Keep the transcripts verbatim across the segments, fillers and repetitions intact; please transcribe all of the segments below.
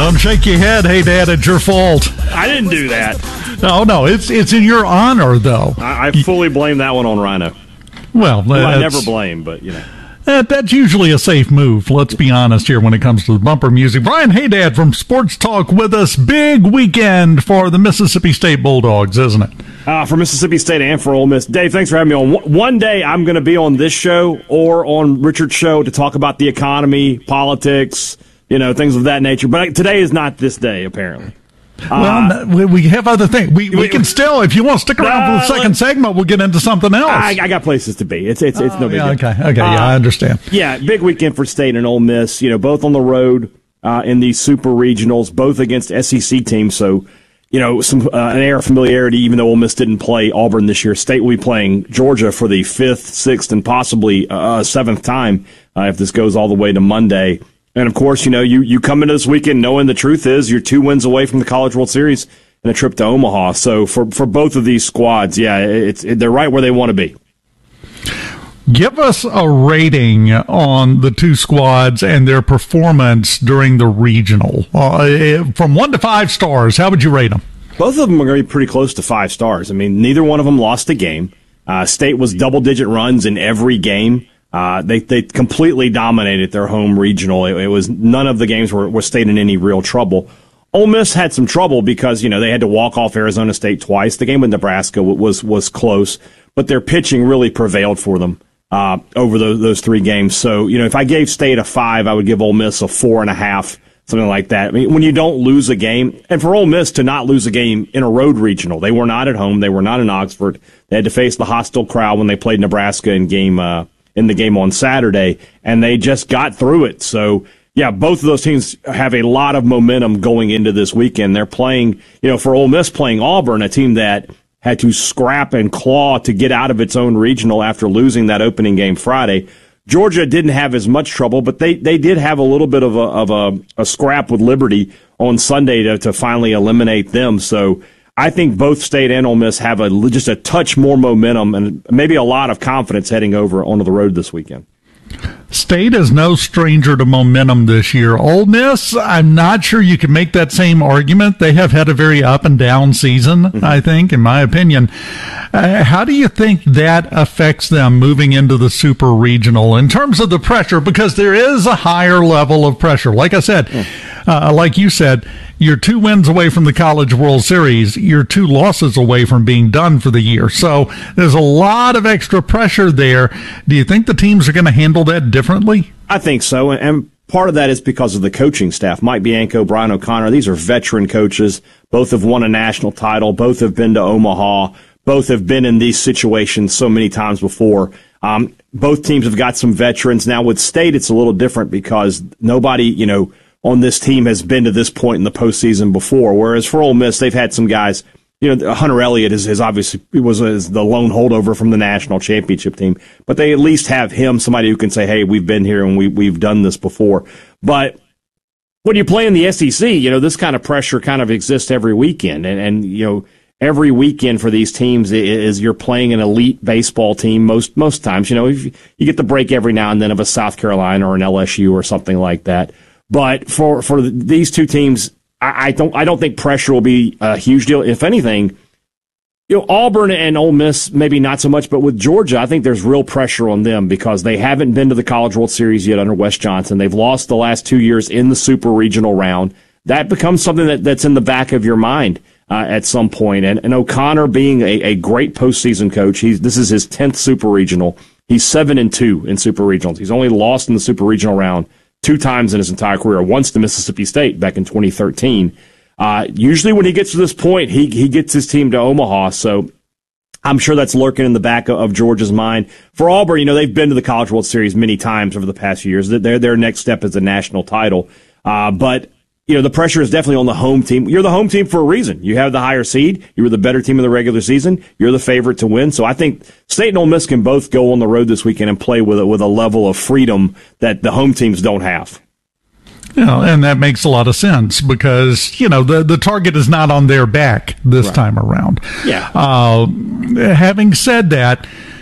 Don't shake your head. Hey, Dad, it's your fault. I didn't do that. No, no, it's it's in your honor, though. I, I fully blame that one on Rhino. Well, well I never blame, but, you know. That, that's usually a safe move, let's be honest here when it comes to the bumper music. Brian Haydad from Sports Talk with us. Big weekend for the Mississippi State Bulldogs, isn't it? Uh, for Mississippi State and for Ole Miss. Dave, thanks for having me on. One day I'm going to be on this show or on Richard's show to talk about the economy, politics, you know, things of that nature. But today is not this day, apparently. Well, uh, we have other things. We, we can still, if you want to stick around uh, for the second segment, we'll get into something else. I, I got places to be. It's it's it's oh, no big yeah, deal. Okay, okay, uh, yeah, I understand. Yeah, big weekend for State and Ole Miss. You know, both on the road uh, in these super regionals, both against S E C teams. So, you know, some uh, an air of familiarity. Even though Ole Miss didn't play Auburn this year, State will be playing Georgia for the fifth, sixth, and possibly uh, seventh time uh, if this goes all the way to Monday. And of course, you know, you you come into this weekend knowing the truth is you're two wins away from the College World Series and a trip to Omaha. So for, for both of these squads, yeah, it's it, they're right where they want to be. Give us a rating on the two squads and their performance during the regional. Uh, from one to five stars, how would you rate them? Both of them are going to be pretty close to five stars. I mean, neither one of them lost a game. Uh, State was double-digit runs in every game. Uh, they they completely dominated their home regional. It, it was none of the games were, were State in any real trouble. Ole Miss had some trouble because, you know, they had to walk off Arizona State twice. The game with Nebraska was was close, but their pitching really prevailed for them uh, over those, those three games. So, you know, if I gave State a five, I would give Ole Miss a four and a half, something like that. I mean, when you don't lose a game, and for Ole Miss to not lose a game in a road regional, they were not at home, they were not in Oxford. They had to face the hostile crowd when they played Nebraska in game uh, in the game on Saturday, and they just got through it. So, yeah, both of those teams have a lot of momentum going into this weekend. They're playing, you know, for Ole Miss playing Auburn, a team that had to scrap and claw to get out of its own regional after losing that opening game Friday. Georgia didn't have as much trouble, but they, they did have a little bit of a of a, a scrap with Liberty on Sunday to, to finally eliminate them. So I think both State and Ole Miss have a just a touch more momentum and maybe a lot of confidence heading over onto the road this weekend. State is no stranger to momentum this year. Ole Miss, I'm not sure you can make that same argument. They have had a very up and down season, mm-hmm. I think, in my opinion. Uh, how do you think that affects them moving into the super regional in terms of the pressure? Because there is a higher level of pressure. Like I said, mm. uh, like you said, you're two wins away from the College World Series. You're two losses away from being done for the year. So there's a lot of extra pressure there. Do you think the teams are going to handle that differently? I think so. And part of that is because of the coaching staff. Mike Bianco, Brian O'Connor, these are veteran coaches. Both have won a national title. Both have been to Omaha. Both have been in these situations so many times before. Um, both teams have got some veterans. Now with State, it's a little different because nobody, you know, on this team has been to this point in the postseason before. Whereas for Ole Miss, they've had some guys. You know, Hunter Elliott is, is obviously he was is the lone holdover from the national championship team, but they at least have him, somebody who can say, "Hey, we've been here and we we've done this before." But when you play in the S E C, you know this kind of pressure kind of exists every weekend, and and you know every weekend for these teams is you're playing an elite baseball team most most times. You know, if you get the break every now and then of a South Carolina or an L S U or something like that. But for, for these two teams, I, I don't I don't think pressure will be a huge deal. If anything, you know, Auburn and Ole Miss maybe not so much, but with Georgia, I think there's real pressure on them because they haven't been to the College World Series yet under Wes Johnson. They've lost the last two years in the Super Regional round. That becomes something that, that's in the back of your mind uh, at some point. And, and O'Connor being a, a great postseason coach, he's this is his tenth Super Regional. He's seven and two in Super Regionals. He's only lost in the Super Regional round two times in his entire career, once to Mississippi State back in twenty thirteen. Uh, usually when he gets to this point, he he gets his team to Omaha, so I'm sure that's lurking in the back of, of Georgia's mind. For Auburn, you know, they've been to the College World Series many times over the past few years. Their, their next step is a national title. Uh, but, you know, the pressure is definitely on the home team. You're the home team for a reason. You have the higher seed. You were the better team in the regular season. You're the favorite to win. So I think State and Ole Miss can both go on the road this weekend and play with a, with a level of freedom that the home teams don't have. You know, and that makes a lot of sense because, you know, the, the target is not on their back this right. time around. Yeah. Uh, having said that,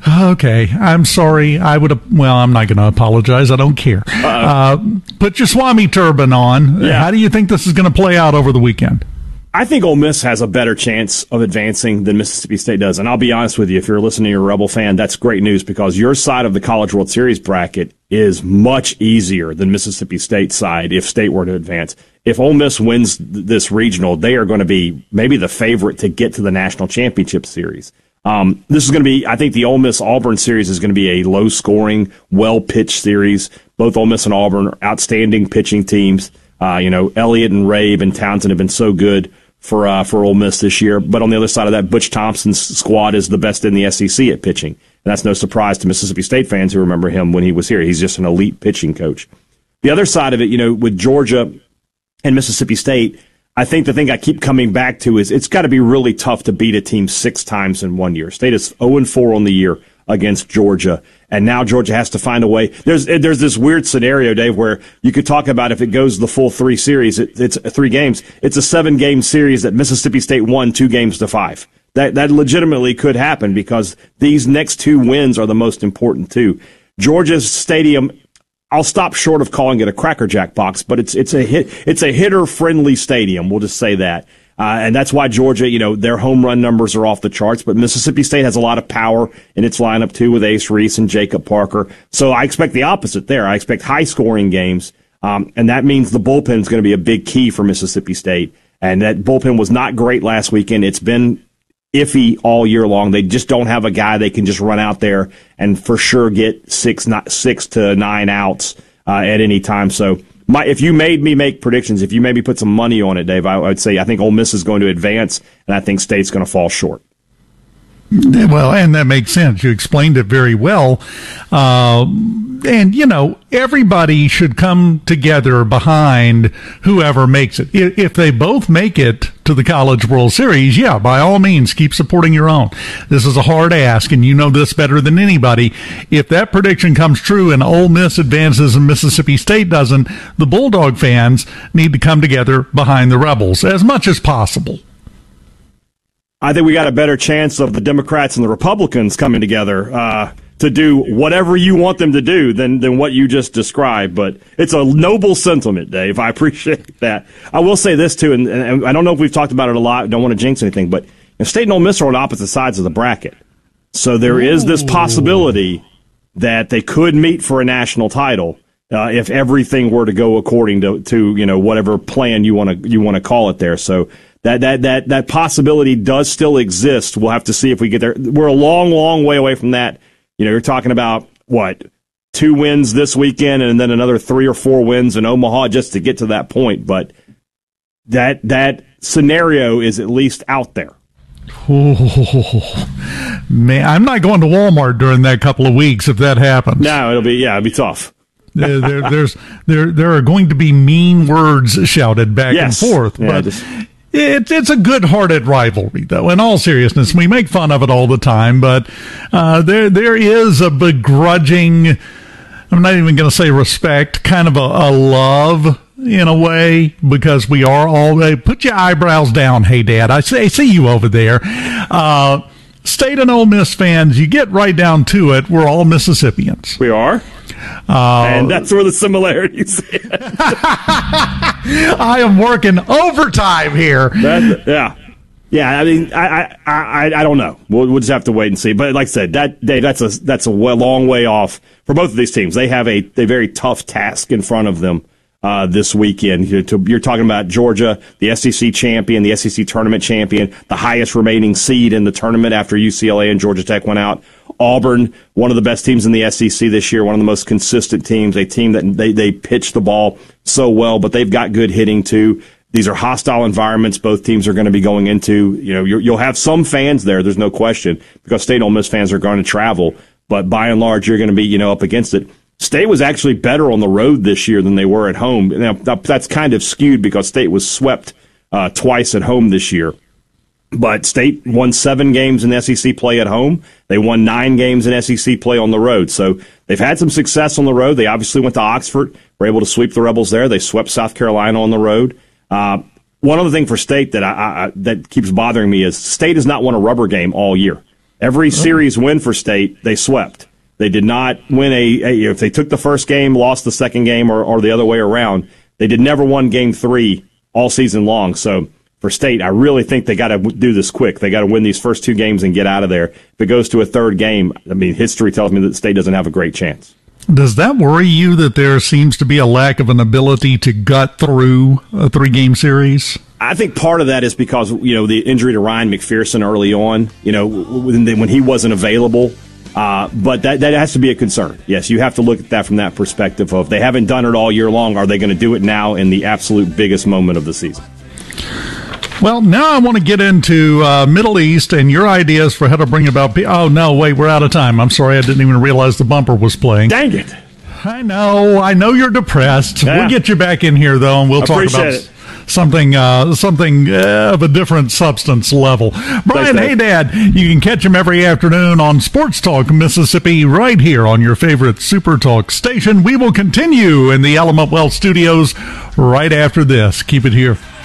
Okay, I'm sorry. I would have, well, I'm not going to apologize. I don't care. Uh, put your Swami turban on. Yeah. How do you think this is going to play out over the weekend? I think Ole Miss has a better chance of advancing than Mississippi State does. And I'll be honest with you, if you're listening to your Rebel fan, that's great news because your side of the College World Series bracket is much easier than Mississippi State's side if State were to advance. If Ole Miss wins th- this regional, they are going to be maybe the favorite to get to the National Championship Series. Um, this is going to be, I think the Ole Miss-Auburn series is going to be a low-scoring, well-pitched series. Both Ole Miss and Auburn are outstanding pitching teams. Uh, you know, Elliott and Rabe and Townsend have been so good for uh, for Ole Miss this year. But on the other side of that, Butch Thompson's squad is the best in the S E C at pitching. And that's no surprise to Mississippi State fans who remember him when he was here. He's just an elite pitching coach. The other side of it, you know, with Georgia and Mississippi State, I think the thing I keep coming back to is it's got to be really tough to beat a team six times in one year. State is oh and four on the year against Georgia, and now Georgia has to find a way. There's there's this weird scenario, Dave, where you could talk about if it goes the full three series, it, it's three games. It's a seven-game series that Mississippi State won two games to five. That that legitimately could happen because these next two wins are the most important too. Georgia's stadium, I'll stop short of calling it a Cracker Jack box, but it's it's a hit it's a hitter friendly stadium. We'll just say that, uh, and that's why Georgia, you know, their home run numbers are off the charts. But Mississippi State has a lot of power in its lineup too, with Ace Reese and Jacob Parker. So I expect the opposite there. I expect high scoring games, um, and that means the bullpen is going to be a big key for Mississippi State. And that bullpen was not great last weekend. It's been iffy all year long. They just don't have a guy they can just run out there and for sure get six, not six to nine outs uh, at any time. So, my, if you made me make predictions, if you maybe put some money on it, Dave, I, I would say I think Ole Miss is going to advance, and I think State's going to fall short. Well, and that makes sense. You explained it very well. Uh, and, you know, everybody should come together behind whoever makes it. If they both make it to the College World Series, yeah, by all means, keep supporting your own. This is a hard ask, and you know this better than anybody. If that prediction comes true and Ole Miss advances and Mississippi State doesn't, the Bulldog fans need to come together behind the Rebels as much as possible. I think we got a better chance of the Democrats and the Republicans coming together uh, to do whatever you want them to do than than what you just described. But it's a noble sentiment, Dave. I appreciate that. I will say this, too, and, and I don't know if we've talked about it a lot. I don't want to jinx anything, but you know, State and Ole Miss are on opposite sides of the bracket. So there Ooh. is this possibility that they could meet for a national title uh, if everything were to go according to, to you know whatever plan you want to you want to call it there. So That that that that possibility does still exist. We'll have to see if we get there. We're a long, long way away from that. You know, you're talking about what two wins this weekend, and then another three or four wins in Omaha just to get to that point. But that that scenario is at least out there. Oh, man, I'm not going to Walmart during that couple of weeks if that happens. No, it'll be yeah, it'll be tough. there, there, there's there there are going to be mean words shouted back yes. and forth, yeah, but. Just- It's it's a good-hearted rivalry, though. In all seriousness, we make fun of it all the time, but uh, there there is a begrudging, I'm not even going to say respect, kind of a, a love in a way, because we are all, hey, put your eyebrows down, hey, Dad, I see, I see you over there. Uh, State and Ole Miss fans, you get right down to it, we're all Mississippians. We are. Uh, and that's where the similarities is. I am working overtime here. That, yeah. Yeah, I mean, I, I, I, I don't know. We'll, we'll just have to wait and see. But like I said, that Dave, that's a that's a long way off for both of these teams. They have a, a very tough task in front of them uh, this weekend. You're, to, you're talking about Georgia, the S E C champion, the S E C tournament champion, the highest remaining seed in the tournament after U C L A and Georgia Tech went out. Auburn, one of the best teams in the S E C this year, one of the most consistent teams, a team that they, they pitch the ball so well, but they've got good hitting too. These are hostile environments both teams are going to be going into. You know, you'll have some fans there, there's no question, because State and Ole Miss fans are going to travel, but by and large, you're going to be, you know, up against it. State was actually better on the road this year than they were at home. Now, that's kind of skewed because State was swept uh, twice at home this year. But State won seven games in S E C play at home. They won nine games in S E C play on the road. So they've had some success on the road. They obviously went to Oxford, were able to sweep the Rebels there. They swept South Carolina on the road. Uh, one other thing for State that I, I, that keeps bothering me is State has not won a rubber game all year. Every series win for State, they swept. They did not win a, a if they took the first game, lost the second game, or, or the other way around. They did never won game three all season long. So for State, I really think they got to do this quick. They got to win these first two games and get out of there. If it goes to a third game, I mean, history tells me that State doesn't have a great chance. Does that worry you that there seems to be a lack of an ability to gut through a three-game series? I think part of that is because, you know, the injury to Ryan McPherson early on, you know, when, when he wasn't available. Uh, but that, that has to be a concern. Yes, you have to look at that from that perspective of they haven't done it all year long. Are they going to do it now in the absolute biggest moment of the season? Well, now I want to get into uh, Middle East and your ideas for how to bring about... Pe- oh, no, wait, we're out of time. I'm sorry, I didn't even realize the bumper was playing. Dang it. I know. I know you're depressed. Yeah. We'll get you back in here, though, and we'll talk about it. something uh, something uh, of a different substance level. Brian Haydad, you can catch him every afternoon on Sports Talk Mississippi right here on your favorite Super Talk station. We will continue in the Element Wealth Studios right after this. Keep it here.